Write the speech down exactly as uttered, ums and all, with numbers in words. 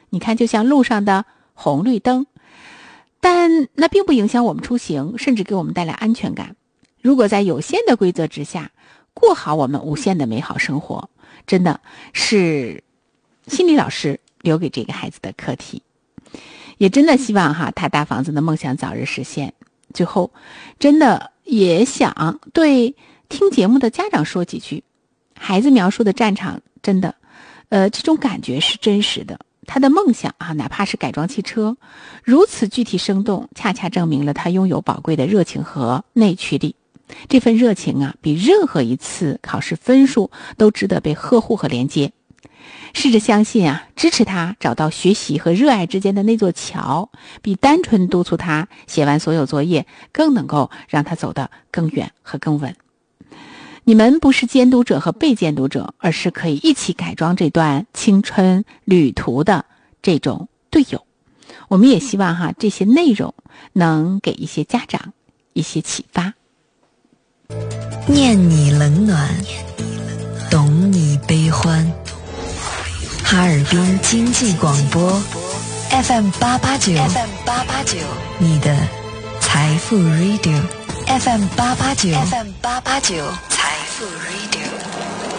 你看就像路上的红绿灯，但那并不影响我们出行，甚至给我们带来安全感。如果在有限的规则之下过好我们无限的美好生活，真的是心理老师留给这个孩子的课题。也真的希望哈他大房子的梦想早日实现。最后真的也想对听节目的家长说几句，孩子描述的战场真的呃，这种感觉是真实的。他的梦想啊，哪怕是改装汽车，如此具体生动，恰恰证明了他拥有宝贵的热情和内驱力。这份热情啊，比任何一次考试分数都值得被呵护和连接。试着相信啊，支持他找到学习和热爱之间的那座桥，比单纯督促他写完所有作业更能够让他走得更远和更稳。你们不是监督者和被监督者，而是可以一起改装这段青春旅途的这种队友。我们也希望哈，这些内容能给一些家长一些启发。 念你冷暖，懂你悲欢。哈尔滨经济广播 F M 八八九 F M 八八九，你的财富 Radio F M 八八九 F M 八八九财富 Radio。